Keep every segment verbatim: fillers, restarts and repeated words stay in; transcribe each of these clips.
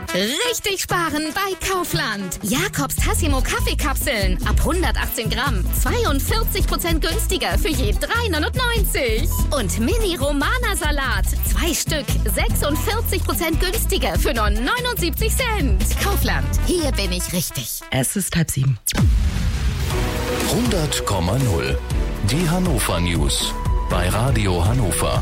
Richtig sparen bei Kaufland. Jakobs Tassimo Kaffeekapseln ab hundertachtzehn Gramm. zweiundvierzig Prozent günstiger für je drei neunundneunzig. Und Mini Romana Salat. Zwei Stück. sechsundvierzig Prozent günstiger für nur neunundsiebzig Cent. Kaufland. Hier bin ich richtig. Es ist halb sieben. hundert Komma null. Die Hannover News. Bei Radio Hannover.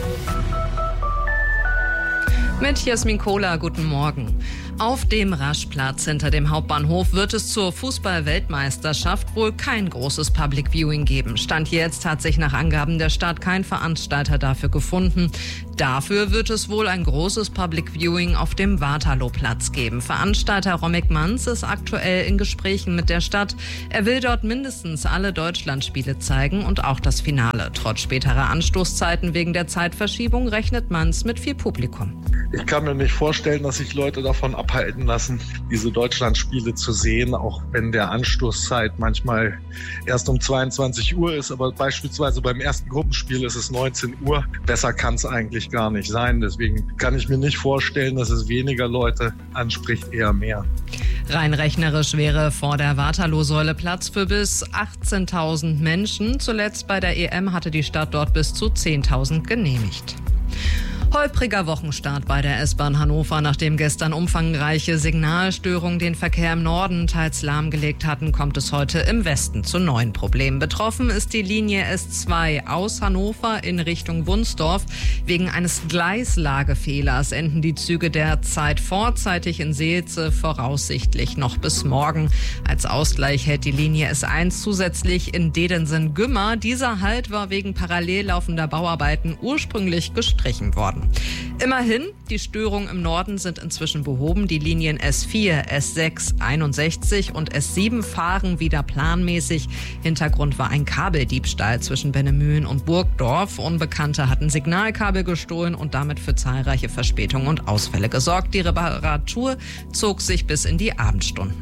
Mit Jasmin Kohler, guten Morgen. Auf dem Raschplatz hinter dem Hauptbahnhof wird es zur Fußball-Weltmeisterschaft wohl kein großes Public Viewing geben. Stand jetzt hat sich nach Angaben der Stadt kein Veranstalter dafür gefunden. Dafür wird es wohl ein großes Public Viewing auf dem Waterloo-Platz geben. Veranstalter Romek Manz ist aktuell in Gesprächen mit der Stadt. Er will dort mindestens alle Deutschlandspiele zeigen und auch das Finale. Trotz späterer Anstoßzeiten wegen der Zeitverschiebung rechnet Manz mit viel Publikum. Ich kann mir nicht vorstellen, dass sich Leute davon abhalten lassen, diese Deutschlandspiele zu sehen, auch wenn der Anstoßzeit manchmal erst um zweiundzwanzig Uhr ist. Aber beispielsweise beim ersten Gruppenspiel ist es neunzehn Uhr. Besser kann es eigentlich gar nicht sein. Deswegen kann ich mir nicht vorstellen, dass es weniger Leute anspricht, eher mehr. Rein rechnerisch wäre vor der Waterloo-Säule Platz für bis achtzehntausend Menschen. Zuletzt bei der E M hatte die Stadt dort bis zu zehntausend genehmigt. Holpriger Wochenstart bei der S-Bahn Hannover. Nachdem gestern umfangreiche Signalstörungen den Verkehr im Norden teils lahmgelegt hatten, kommt es heute im Westen zu neuen Problemen. Betroffen ist die Linie S zwei aus Hannover in Richtung Wunsdorf. Wegen eines Gleislagefehlers enden die Züge derzeit vorzeitig in Seelze, voraussichtlich noch bis morgen. Als Ausgleich hält die Linie S eins zusätzlich in Dedensen-Gümmer. Dieser Halt war wegen parallel laufender Bauarbeiten ursprünglich gestrichen worden. Immerhin, die Störungen im Norden sind inzwischen behoben. Die Linien S vier, S sechs, einundsechzig und S sieben fahren wieder planmäßig. Hintergrund war ein Kabeldiebstahl zwischen Bennemühlen und Burgdorf. Unbekannte hatten Signalkabel gestohlen und damit für zahlreiche Verspätungen und Ausfälle gesorgt. Die Reparatur zog sich bis in die Abendstunden.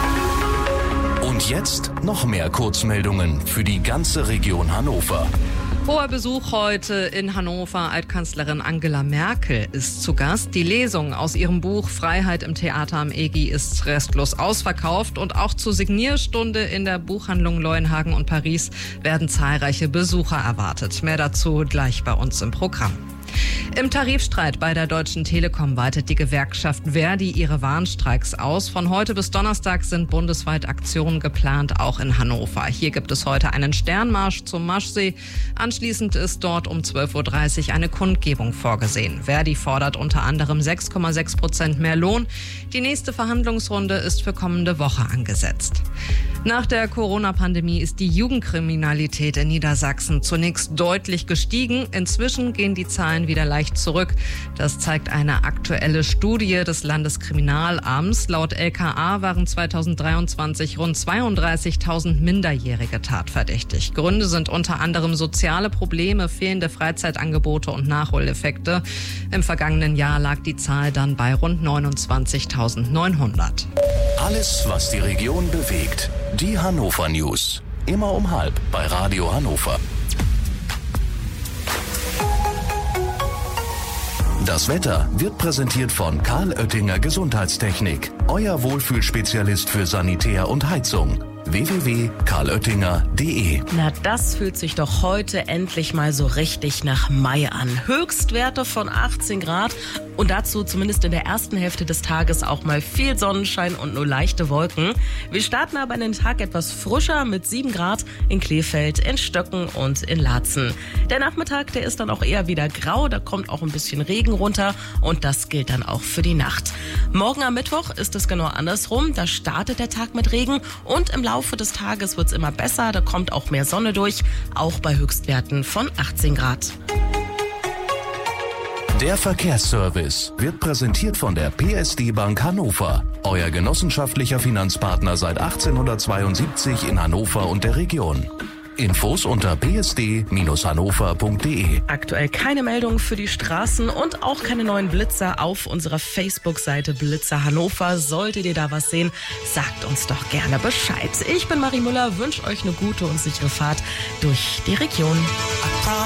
Und jetzt noch mehr Kurzmeldungen für die ganze Region Hannover. Hoher Besuch heute in Hannover. Altkanzlerin Angela Merkel ist zu Gast. Die Lesung aus ihrem Buch Freiheit im Theater am Egi ist restlos ausverkauft. Und auch zur Signierstunde in der Buchhandlung Leuenhagen und Paris werden zahlreiche Besucher erwartet. Mehr dazu gleich bei uns im Programm. Im Tarifstreit bei der Deutschen Telekom weitet die Gewerkschaft Verdi ihre Warnstreiks aus. Von heute bis Donnerstag sind bundesweit Aktionen geplant, auch in Hannover. Hier gibt es heute einen Sternmarsch zum Maschsee. Anschließend ist dort um zwölf Uhr dreißig eine Kundgebung vorgesehen. Verdi fordert unter anderem sechs Komma sechs Prozent mehr Lohn. Die nächste Verhandlungsrunde ist für kommende Woche angesetzt. Nach der Corona-Pandemie ist die Jugendkriminalität in Niedersachsen zunächst deutlich gestiegen. Inzwischen gehen die Zahlen wieder leicht zurück. Das zeigt eine aktuelle Studie des Landeskriminalamts. Laut L K A waren zweitausenddreiundzwanzig rund zweiunddreißigtausend Minderjährige tatverdächtig. Gründe sind unter anderem soziale Probleme, fehlende Freizeitangebote und Nachholeffekte. Im vergangenen Jahr lag die Zahl dann bei rund neunundzwanzigtausendneunhundert. Alles, was die Region bewegt. Die Hannover News. Immer um halb bei Radio Hannover. Das Wetter wird präsentiert von Karl Oettinger Gesundheitstechnik. Euer Wohlfühlspezialist für Sanitär und Heizung. w w w punkt karl oettinger punkt d e. Na, das fühlt sich doch heute endlich mal so richtig nach Mai an. Höchstwerte von achtzehn Grad und dazu zumindest in der ersten Hälfte des Tages auch mal viel Sonnenschein und nur leichte Wolken. Wir starten aber in den Tag etwas frischer mit sieben Grad in Kleefeld, in Stöcken und in Laatzen. Der Nachmittag, der ist dann auch eher wieder grau, da kommt auch ein bisschen Regen runter und das gilt dann auch für die Nacht. Morgen am Mittwoch ist es genau andersrum, da startet der Tag mit Regen und im Laufe des Tages wird es immer besser, da kommt auch mehr Sonne durch, auch bei Höchstwerten von achtzehn Grad. Der Verkehrsservice wird präsentiert von der P S D Bank Hannover. Euer genossenschaftlicher Finanzpartner seit achtzehnhundertzweiundsiebzig in Hannover und der Region. Infos unter p s d Bindestrich hannover punkt d e. Aktuell keine Meldung für die Straßen und auch keine neuen Blitzer auf unserer Facebook-Seite Blitzer Hannover. Solltet ihr da was sehen, sagt uns doch gerne Bescheid. Ich bin Marie Müller, wünsche euch eine gute und sichere Fahrt durch die Region.